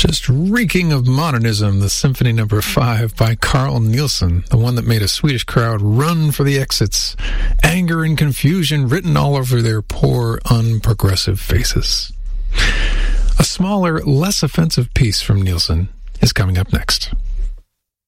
Just reeking of modernism, the Symphony No. 5 by Carl Nielsen, the one that made a Swedish crowd run for the exits. Anger and confusion written all over their poor, unprogressive faces. A smaller, less offensive piece from Nielsen is coming up next.